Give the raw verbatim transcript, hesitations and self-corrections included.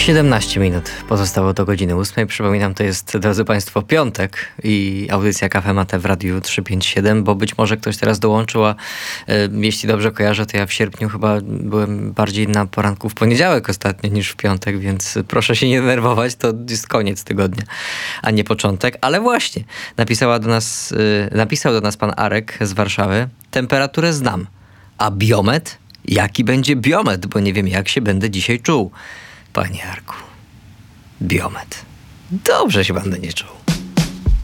siedemnaście minut pozostało do godziny ósmej. Przypominam, to jest, drodzy Państwo, piątek i audycja Cafe Mate w Radiu trzysta pięćdziesiąt siedem, bo być może ktoś teraz dołączył, a e, jeśli dobrze kojarzę, to ja w sierpniu chyba byłem bardziej na poranku w poniedziałek ostatnio niż w piątek, więc proszę się nie denerwować, to jest koniec tygodnia, a nie początek. Ale właśnie, napisała do nas, e, napisał do nas pan Arek z Warszawy. Temperaturę znam, a biometr? Jaki będzie biometr? Bo nie wiem, jak się będę dzisiaj czuł. Panie Arku, biometr. Dobrze się będę nie czuł.